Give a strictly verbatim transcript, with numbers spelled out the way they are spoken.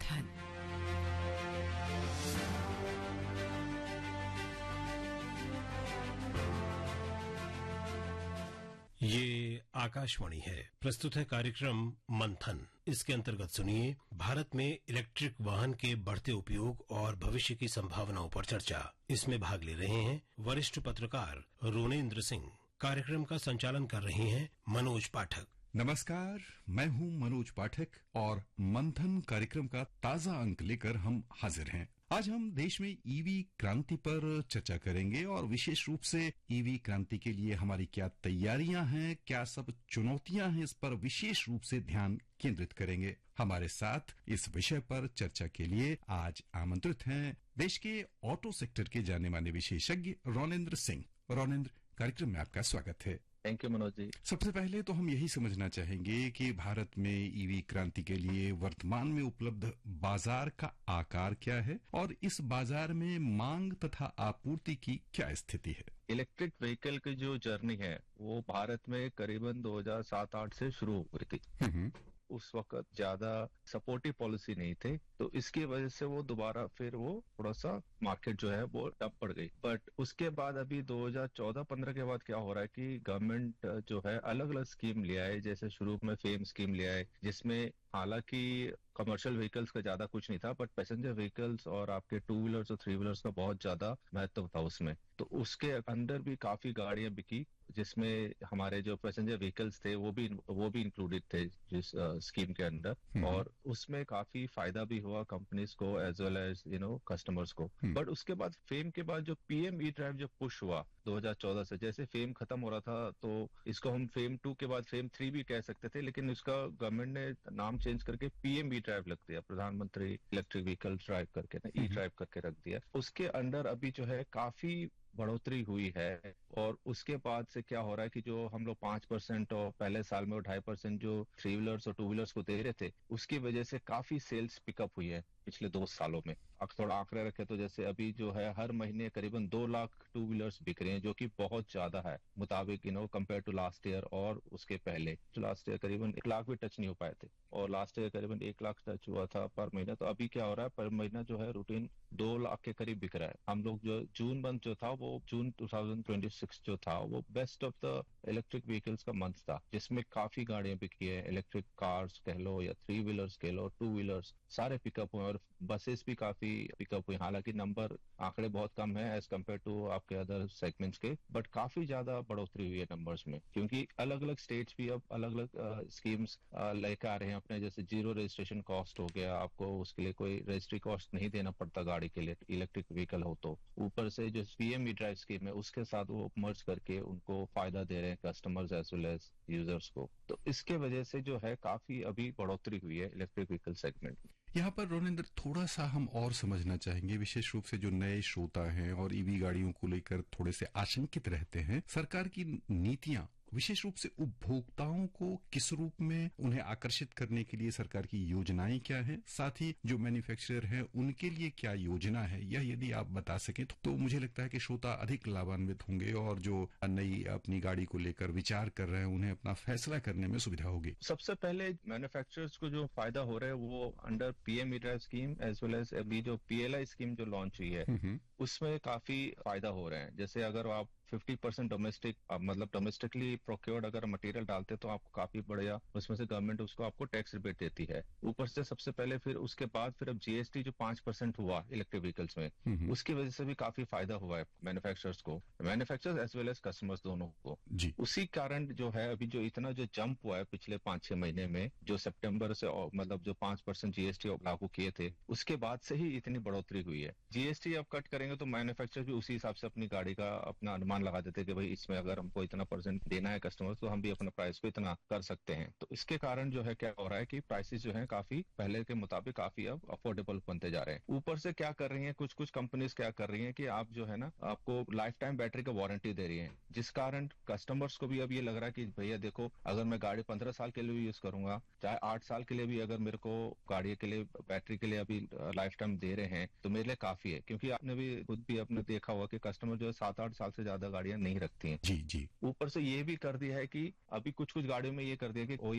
मंथन। ये आकाशवाणी है। प्रस्तुत है कार्यक्रम मंथन। इसके अंतर्गत सुनिए भारत में इलेक्ट्रिक वाहन के बढ़ते उपयोग और भविष्य की संभावनाओं पर चर्चा। इसमें भाग ले रहे हैं वरिष्ठ पत्रकार रोनेन्द्र सिंह। कार्यक्रम का संचालन कर रहे हैं मनोज पाठक। नमस्कार, मैं हूं मनोज पाठक और मंथन कार्यक्रम का ताजा अंक लेकर हम हाजिर हैं। आज हम देश में ईवी क्रांति पर चर्चा करेंगे और विशेष रूप से ईवी क्रांति के लिए हमारी क्या तैयारियां हैं, क्या सब चुनौतियां हैं, इस पर विशेष रूप से ध्यान केंद्रित करेंगे। हमारे साथ इस विषय पर चर्चा के लिए आज आमंत्रित हैं देश के ऑटो सेक्टर के जाने माने विशेषज्ञ रोनेन्द्र सिंह। रोनेन्द्र, कार्यक्रम में आपका स्वागत है। Thank you Manoj ji. सबसे पहले तो हम यही समझना चाहेंगे कि भारत में ईवी क्रांति के लिए वर्तमान में उपलब्ध बाजार का आकार क्या है और इस बाजार में मांग तथा आपूर्ति की क्या स्थिति है। इलेक्ट्रिक व्हीकल की जो जर्नी है वो भारत में करीबन दो हज़ार सात आठ से शुरू हुई थी। उस वक्त ज्यादा सपोर्टिव पॉलिसी नहीं थे, तो इसकी वजह से वो दोबारा फिर वो थोड़ा सा मार्केट जो है वो डब पड़ गई। बट उसके बाद अभी दो हज़ार चौदह पंद्रह के बाद क्या हो रहा है कि गवर्नमेंट जो है अलग अलग स्कीम ले आए। जैसे शुरू में फेम स्कीम ले आए, जिसमें हालांकि कमर्शियल व्हीकल्स का ज्यादा कुछ नहीं था, बट पैसेंजर व्हीकल्स और आपके टू व्हीलर्स और थ्री व्हीलर्स का बहुत ज्यादा महत्व था उसमें। तो उसके अंदर भी काफी गाड़ियां बिकी, जिसमें हमारे जो पैसेंजर व्हीकल्स थे वो भी वो भी इंक्लूडेड थे जिस स्कीम के अंदर, और उसमें काफी फायदा भी हुआ कंपनीज को as well as you know customers को। बट उसके बाद फेम के बाद जो पीएम ई ड्राइव जो पुश हुआ दो हज़ार चौदह से, जैसे फेम खत्म हो रहा था तो इसको हम फेम टू के बाद फेम थ्री भी कह सकते थे, लेकिन इसका गवर्नमेंट ने नाम चेंज करके पीएम ई ड्राइव रख दिया, प्रधानमंत्री इलेक्ट्रिक व्हीकल ड्राइव करके ना ई ड्राइव करके रख दिया। उसके अंडर अभी जो है काफी बढ़ोतरी हुई है। और उसके बाद से क्या हो रहा है कि जो हम लोग पांच परसेंट और पहले साल में ढाई परसेंट जो थ्री व्हीलर्स और टू व्हीलर्स को दे रहे थे, उसकी वजह से काफी सेल्स पिकअप हुई है पिछले दो सालों में। अब थोड़ा आंकड़े रखे तो जैसे अभी जो है हर महीने करीबन दो लाख टू व्हीलर्स बिक रहे हैं, जो कि बहुत ज्यादा है मुताबिक you know compare to last year और उसके पहले। तो लास्ट ईयर करीबन एक लाख भी टच नहीं हो पाए थे और लास्ट ईयर करीबन एक लाख टच हुआ था पर महीना। तो अभी क्या हो रहा है, पर महीना जो है रूटीन दो लाख के करीब बिक रहा है। हम लोग जो जून मंथ जो था वो जून दो हज़ार छब्बीस जो था वो best of the electric vehicles का मंथ था, जिसमें काफी गाड़ियां बिकी है। इलेक्ट्रिक कार्स कह लो या थ्री व्हीलर्स कह लो, टू व्हीलर्स सारे पिकअप हुए और बसेस भी काफी पिकअप हुई। हालांकि नंबर आंकड़े बहुत कम है एज कम्पेयर टू आपके अदर सेगमेंट्स के, बट काफी ज्यादा बढ़ोतरी हुई है नंबर्स में, क्योंकि अलग अलग स्टेट्स भी अब अलग अलग स्कीम्स लेकर आ रहे हैं अपने। जैसे जीरो रजिस्ट्रेशन कॉस्ट हो गया, आपको उसके लिए कोई रजिस्ट्री कॉस्ट नहीं देना पड़ता गाड़ी के लिए, इलेक्ट्रिक व्हीकल हो तो। ऊपर से जो पीएम ई ड्राइव स्कीम है उसके साथ वो मर्ज करके उनको फायदा दे रहे हैं customers as well as users को। तो इसके वजह से जो है काफी अभी बढ़ोतरी हुई है इलेक्ट्रिक व्हीकल सेगमेंट में। यहाँ पर रोनेन्द्र थोड़ा सा हम और समझना चाहेंगे, विशेष रूप से जो नए श्रोता हैं और ईवी गाड़ियों को लेकर थोड़े से आशंकित रहते हैं। सरकार की नीतियां विशेष रूप से उपभोक्ताओं को किस रूप में उन्हें आकर्षित करने के लिए सरकार की योजनाएं क्या है, साथ ही जो मैन्युफैक्चरर हैं उनके लिए क्या योजना है, यह यदि आप बता सकें तो, तो मुझे लगता है कि श्रोता अधिक लाभान्वित होंगे और जो नई अपनी गाड़ी को लेकर विचार कर रहे हैं उन्हें अपना फैसला करने में सुविधा होगी। सबसे पहले मैन्युफैक्चरर्स को जो फायदा हो रहा है वो under PM E drive scheme as well as अभी जो पीएलआई स्कीम जो लॉन्च हुई है उसमें काफी फायदा हो रहे हैं। जैसे अगर आप पचास परसेंट डोमेस्टिक मतलब डोमेस्टिकली प्रोक्योर्ड अगर मटेरियल डालते तो आपको काफी बढ़िया उसमें से गवर्नमेंट उसको आपको टैक्स रिबेट देती है। ऊपर से सबसे पहले फिर उसके बाद फिर अब जीएसटी जो पांच परसेंट हुआ इलेक्ट्रिक व्हीकल्स में, उसकी वजह से भी काफी फायदा हुआ है मैन्युफैक्चरर्स को, manufacturers as well as customers दोनों को। उसी कारण जो है अभी जो इतना जो जंप हुआ है पिछले पांच छह महीने में, जो सितंबर से मतलब जो पांच परसेंट जीएसटी लागू किए थे उसके बाद से ही इतनी बढ़ोतरी हुई है। जीएसटी अब कट करेंगे तो मैन्युफैक्चरर भी उसी हिसाब से अपनी गाड़ी का अपना अनुमान लगा देते कि भाई इसमें अगर हमको इतना परसेंट देना है कस्टमर तो हम भी अपना प्राइस को इतना कर सकते हैं। तो इसके कारण जो है क्या हो रहा है कि प्राइसेस जो है काफी पहले के मुताबिक काफी अब अफोर्डेबल बनते जा रहे हैं। ऊपर से क्या कर रही है कुछ कुछ कंपनीज क्या कर रही है कि आप जो है ना आपको लाइफ टाइम बैटरी का वारंटी दे रही है, जिस कारण कस्टमर्स को भी अब ये लग रहा है कि भैया देखो अगर मैं गाड़ी पंद्रह साल के लिए भी यूज करूंगा, चाहे आठ साल के लिए भी अगर मेरे को गाड़ी के लिए बैटरी के लिए अभी लाइफ टाइम दे रहे हैं तो मेरे लिए काफी है। क्योंकि आपने भी खुद भी आपने देखा होगा कि कस्टमर जो है सात आठ साल से ज्यादा गाड़ियां नहीं रखती हैं। जी जी। ऊपर से ये भी कर दिया है कि अभी कुछ कुछ गाड़ियों में ये कर दिया कि